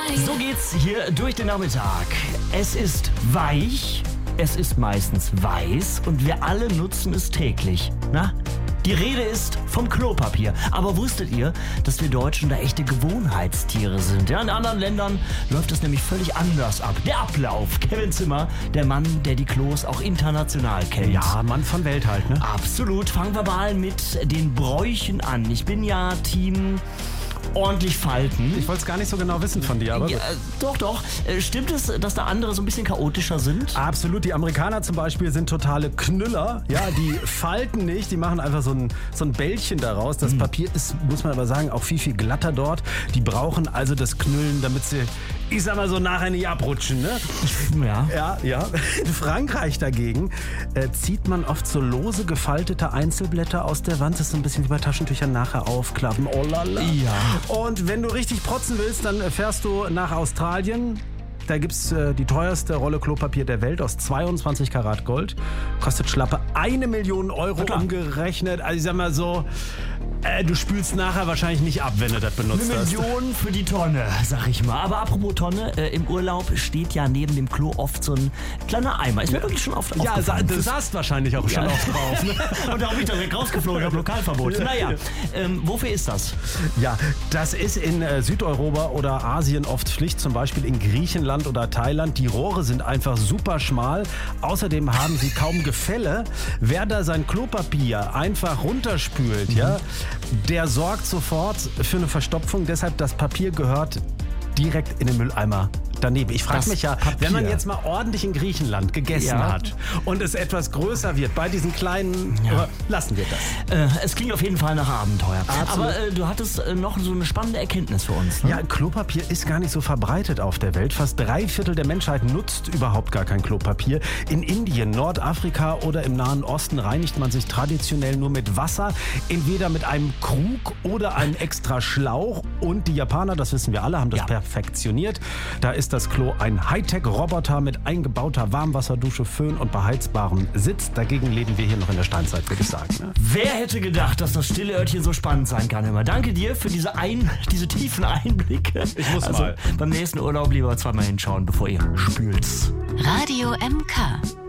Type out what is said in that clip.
So geht's hier durch den Nachmittag. Es ist weich, es ist meistens weiß und wir alle nutzen es täglich. Na? Die Rede ist vom Klopapier. Aber wusstet ihr, dass wir Deutschen da echte Gewohnheitstiere sind? Ja, in anderen Ländern läuft das nämlich völlig anders ab. Der Ablauf. Kevin Zimmer, der Mann, der die Klos auch international kennt. Ja, Mann von Welt halt, ne? Absolut. Fangen wir mal mit den Bräuchen an. Ich bin ja Team ordentlich falten. Ich wollte es gar nicht so genau wissen von dir, aber ja, doch. Stimmt es, dass da andere so ein bisschen chaotischer sind? absolut. Die Amerikaner zum Beispiel sind totale Knüller. Ja, die falten nicht, die machen einfach so ein Bällchen daraus. Das Papier ist, muss man aber sagen, auch viel glatter dort. Die brauchen also das Knüllen, damit sie, ich sag mal so, nachher nicht abrutschen, ne? Ja. Ja. In Frankreich dagegen zieht man oft so lose gefaltete Einzelblätter aus der Wand. Das ist so ein bisschen wie bei Taschentüchern nachher aufklappen. Oh lala. Ja. Und wenn du richtig protzen willst, dann fährst du nach Australien. Da gibt's die teuerste Rolle Klopapier der Welt aus 22 Karat Gold. Kostet schlappe 1 Million Euro umgerechnet. Also ich sag mal so, du spülst nachher wahrscheinlich nicht ab, wenn du das benutzt 1 Million für die Tonne, sag ich mal. Aber apropos Tonne, im Urlaub steht ja neben dem Klo oft so ein kleiner Eimer. Ist mir wirklich schon oft aufgefallen. Ja, du saßt wahrscheinlich auch schon oft drauf. Ne? Und da bin ich direkt rausgeflogen, ich habe Lokalverbot. Naja, wofür ist das? Ja, das ist in Südeuropa oder Asien oft Pflicht, zum Beispiel in Griechenland oder Thailand. Die Rohre sind einfach super schmal. Außerdem haben sie kaum Gefälle. Wer da sein Klopapier einfach runterspült, der sorgt sofort für eine Verstopfung. Deshalb, das Papier gehört direkt in den Mülleimer daneben. Ich frage mich ja, wenn man jetzt mal ordentlich in Griechenland gegessen hat und es etwas größer wird, bei diesen kleinen, lassen wir das. Es klingt auf jeden Fall nach Abenteuer. Absolut. Aber du hattest noch so eine spannende Erkenntnis für uns. Ne? Ja, Klopapier ist gar nicht so verbreitet auf der Welt. Fast 3/4 der Menschheit nutzt überhaupt gar kein Klopapier. In Indien, Nordafrika oder im Nahen Osten reinigt man sich traditionell nur mit Wasser, entweder mit einem Krug oder einem extra Schlauch. Und die Japaner, das wissen wir alle, haben das perfektioniert. Da ist das Klo ein Hightech-Roboter mit eingebauter Warmwasserdusche, Föhn und beheizbarem Sitz. Dagegen leben wir hier noch in der Steinzeit, würde ich sagen. Ne? Wer hätte gedacht, dass das stille Örtchen so spannend sein kann immer. Danke dir für diese tiefen Einblicke. Ich muss mal. Beim nächsten Urlaub lieber zweimal hinschauen, bevor ihr spült. Radio MK.